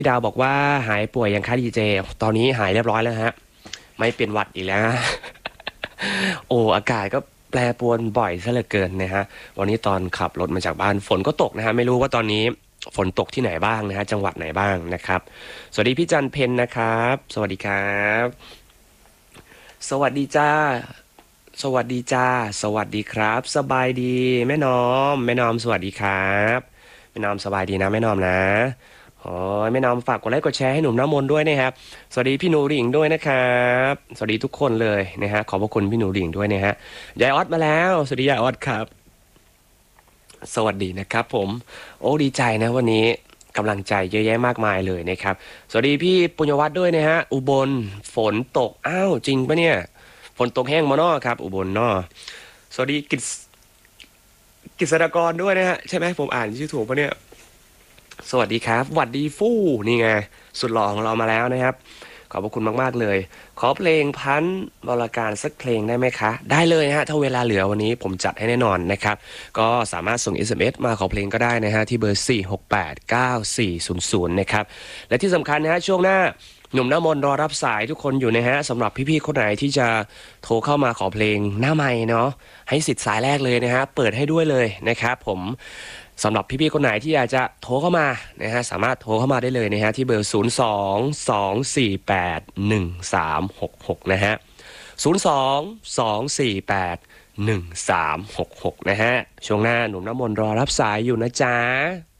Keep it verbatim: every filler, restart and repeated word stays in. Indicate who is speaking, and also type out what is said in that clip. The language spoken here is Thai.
Speaker 1: พี่ดาวบอกว่าหายป่วยยังคะดีเจตอนนี้หายเรียบร้อยแล้วฮะไม่เป็นหวัดอีกแล้วโอ้อากาศก็แปรปรวนบ่อยซะเหลือเกินนะฮะวันนี้ตอนขับรถมาจากบ้านฝนก็ตกนะฮะไม่รู้ว่าตอนนี้ฝนตกที่ไหนบ้างนะฮะจังหวัดไหนบ้างนะครับสวัสดีพี่จันเพนนะครับสวัสดีครับสวัสดีจ้าสวัสดีจ้าสวัสดีครับสบายดีแม่น้อมแม่น้อมสวัสดีครับแม่น้อมสบายดีนะแม่น้อมนะ โอ้ยแม่น้อมฝากกดไลค์กดแชร์ให้หนุ่มน้ำมนต์ด้วยนะครับสวัสดีพี่หนูหลิงด้วยนะครับสวัสดีทุกคนเลยนะฮะขอบพระคุณพี่หนูหลิงด้วยนะฮะยายออดมาแล้วสวัสดียายออดครับสวัสดีนะครับผมโอ้ดีใจนะวันนี้กำลังใจเยอะแยะมากมายเลยนะครับสวัสดีพี่ปุญญวัฒน์ด้วยนะฮะอุบลฝนตกอ้าวจริงปะเนี่ยฝนตกแห้งมาเนอครับอุบลเนอสวัสดีกิษกิษดากรด้วยนะฮะใช่ไหมผมอ่านชื่อถูกปะเนี่ย สวัสดีครับหวัดดีฟู่นี่ไงสุดหล่อของเรามาแล้วนะครับขอบพระคุณมากๆเลยขอเพลงพันธุ์บรการสักเพลงได้ไหมคะได้เลยฮะถ้าเวลาเหลือวันนี้ผมจัดให้แน่นอนนะครับก็สามารถส่ง เอส เอ็ม เอส มาขอเพลงก็ได้นะฮะที่เบอร์สี่หกแปดเก้าสี่ศูนย์ศูนย์นะครับและที่สำคัญนะฮะช่วงหน้าหนุ่มหน้ามนต์รอรับสายทุกคนอยู่นะฮะสำหรับพี่ๆคนไหนที่จะโทรเข้ามาขอเพลงหน้าไมค์เนาะให้สิทธิ์สายแรกเลยนะฮะเปิดให้ด้วยเลยนะครับผมสำหรับพี่ๆคนไหนที่อยากจะโทรเข้ามานะฮะสามารถโทรเข้ามาได้เลยนะฮะที่เบอร์ศูนย์ สอง สอง สี่ แปด หนึ่ง สาม หก หกนะฮะศูนย์ สอง สอง สี่ แปด หนึ่ง สาม หก หกนะฮะช่วงหน้าหนุ่มน้ำมนต์รอรับสายอยู่นะจ๊ะ